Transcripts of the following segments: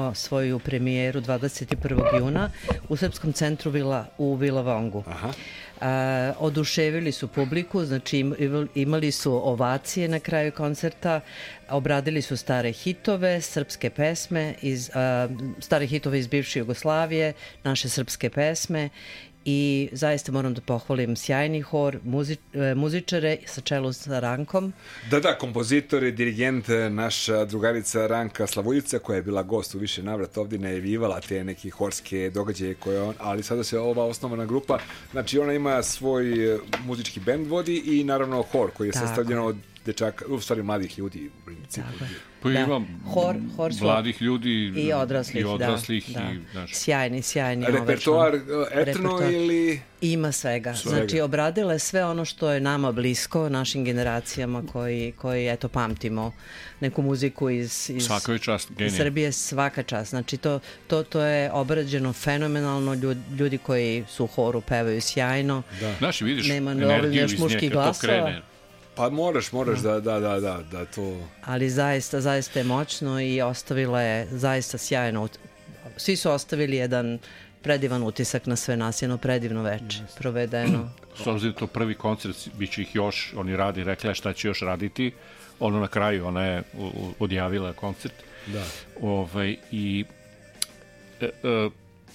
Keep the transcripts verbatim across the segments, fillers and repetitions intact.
imao svoju premijeru dvadeset prvog juna u Srpskom centru Vila, u Vila Vongu. Aha. A, oduševili su publiku, znači imali su ovacije na kraju koncerta, obradili su stare hitove, srpske pesme, iz, a, stare hitove iz bivše Jugoslavije, naše srpske pesme i zaista moram da pohvalim sjajni hor, muzi, muzičare sa čelu sa Rankom. Da, da, kompozitor i dirigent, naša drugarica Ranka Slavuljica, koja je bila gost u više navrata ovdje, najavljivala te neke horske događaje koje on, ali sada se ova osnovana grupa, znači ona ima svoj muzički bend vodi i naravno hor koji je tako sastavljen od dečaka, u stvari mladih ljudi u principu. Pa da. imam hor, hor mladih ljudi i odraslih, i, odraslih da, i, da. sjajni, sjajni. Repertoar etno repertoar. Ili... Ima svega. svega. Znači, obradile sve ono što je nama blisko, našim generacijama koji, koji eto, pamtimo neku muziku iz, iz, čast, iz Srbije, svaka čast. Znači, to, to, to je obrađeno fenomenalno, ljudi, ljudi koji su u horu pevaju sjajno. Da. Znaš, vidiš nema energiju iz nje, kad to krene. Pa moraš, moraš da, da, da, da, da to... Ali zaista, zaista je moćno i ostavila je zaista sjajno. Svi su ostavili jedan predivan utisak na sve nas, jedno predivno veče, provedeno. S obzirom to prvi koncert, bit će ih još, oni radi, rekla je šta će još raditi, ono na kraju, ona je odjavila koncert. Da. Ovaj, i e, e, e,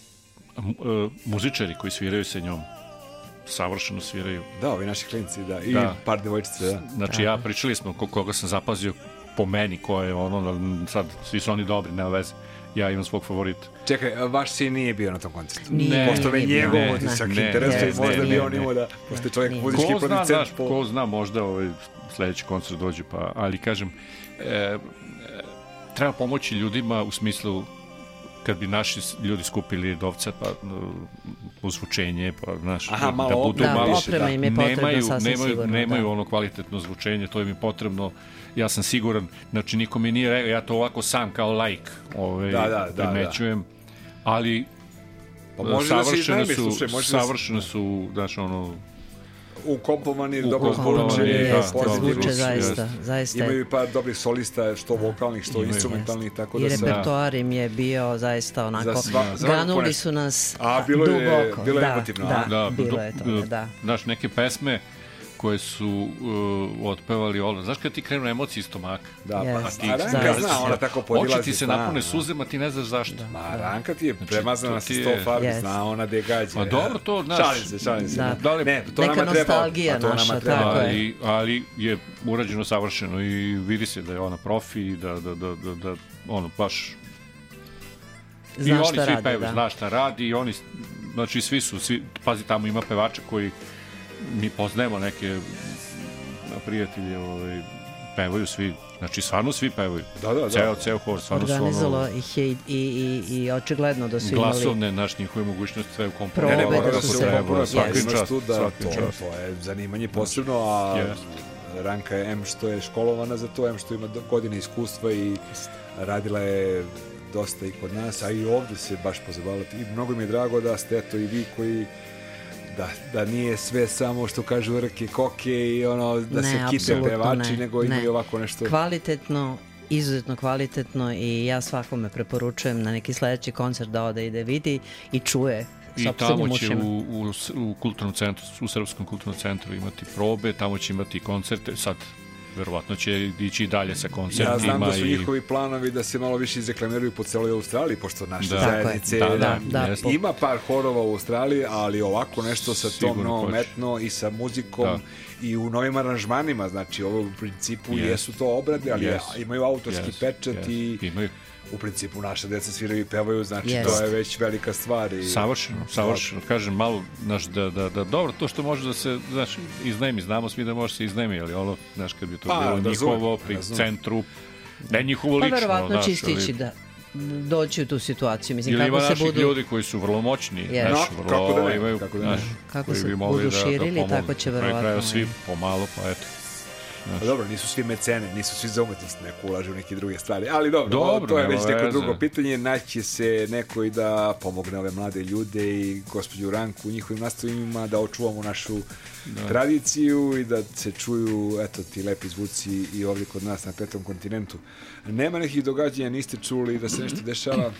muzičari koji sviraju sa njom, savršeno sviraju. Da, ovi naši klinci, da. I da. par devojčice, da. Znači, ja pričali smo koga sam zapazio po meni, ko je ono, sad svi su oni dobri, nema veze. Ja imam svog favorita. Čekaj, vaš sin nije bio na tom koncertu? Nije. Pošto me njegov utisak interesuje, možda bi on imao da, pošto je čovjek muzički producent. Po... Ko zna, možda ovaj sledeći koncert dođe, pa, ali kažem, e, e, treba pomoći ljudima u smislu kad bi naši ljudi skupili novca pa uzvučenje pa znaš Aha, malo da budu da, malo oprema im je potrebno, nemaju sasvim nemaju sigurno, nemaju da. ono kvalitetno zvučenje, to im je potrebno. Ja sam siguran, znači niko mi nije rekao, ja to ovako sam kao like ovaj da, da, da, primećujem, da. ali pa može savršeno da se su, slušaj, može savršeno da se... su, znači ono ukompovani, dobro poručeni, zvuče zaista, zaista. Imaju i par dobrih solista, što vokalnih, što instrumentalnih, tako da i se... I repertoar im je bio zaista onako, sva, ganuli su nas a, bilo duboko. Je, bilo je da, emotivno. Da, da, bilo je to, da. Znaš, neke pesme koje su uh, otpevali ono. Znaš kad ti krenu emocije iz stomaka? Da, yes. pa ti, a Ranka zna, ona tako podilazi. Oči ti se napune suzema, ti ne znaš zašto. Da. Ma Ranka ti je premazana sa sto farbi, yes. Zna ona da je gađa. Ma dobro, to, znaš... Šalim se, šalim se. Da. Da li, ne, to neka nama nostalgija treba, naša, treba. tako ali, je. ali je urađeno savršeno i vidi se da je ona profi, da, da, da, da, da ono, baš... Znaš I oni šta svi radi, pevu, da. Zna šta radi i oni, znači svi su, svi, pazi, tamo ima pevača koji mi poznajemo neke prijatelje, ovaj, pevaju svi, znači stvarno svi pevaju. Da, da, da. Ceo, ceo hor, stvarno su ono... Organizalo ih je i, i, i očigledno da su imali... Glasovne, naš njihove mogućnosti, sve u komponentu. Probe Ne, ne, mora da da su se se... ukomponuje svaki Yes. imaš tu da Svaki to, čast. to je zanimanje posebno, a yes. Ranka je em što je školovana za to, em što ima godine iskustva i radila je dosta i kod nas, a i ovdje se baš pozabavila. I mnogo mi je drago da ste eto i vi koji da, da nije sve samo što kažu rke, koke i ono da ne, se kite pevači, ne, nego imaju ne. ovako nešto... Kvalitetno, izuzetno kvalitetno i ja svakome preporučujem na neki sledeći koncert da ode i da vidi i čuje. I tamo će u, u, u kulturnom centru, u Srpskom kulturnom centru imati probe, tamo će imati koncerte, sad verovatno će ići dalje sa koncertima. Ja znam da su i... njihovi planovi da se malo više izreklamiraju po celoj Australiji, pošto naše da. zajednice da, da, da, da, ima par horova u Australiji, ali ovako nešto sa tom novom etno i sa muzikom da. I u novim aranžmanima, znači ovo u principu yes. jesu to obrade, ali yes. imaju autorski yes. pečat yes. i imaju. U principu naša deca sviraju i pevaju, znači yes. to je već velika stvar. I... Savršeno, savršeno. Kažem malo, znaš, da, da, da, dobro, to što može da se, znaš, iznajmi, znamo svi da može se iznajmi, ali ono, znaš, kad bi to pa, bilo njihovo, pri razum. Centru, ne njihovo pa, lično. Pa verovatno će stići ali... da doći u tu situaciju. Mislim, ili kako ima se naših budu... ljudi koji su vrlo moćni, yes. znaš, no, vrlo, kako da ne, imaju, kako, da znaš, kako se bi budu širili, da, da tako će verovatno. Kraja svi pomalo, pa eto. Pa dobro, nisu svi mecene, nisu svi za umetnost, neko ulaže u neke druge stvari, ali dobro, dobro to je već neko veze. drugo pitanje, naći se neko i da pomogne ove mlade ljude i gospođu Ranku u njihovim nastojanjima da očuvamo našu da. tradiciju i da se čuju, eto, ti lepi zvuci i ovdje kod nas na petom kontinentu. Nema nekih događanja, niste čuli da se nešto dešava?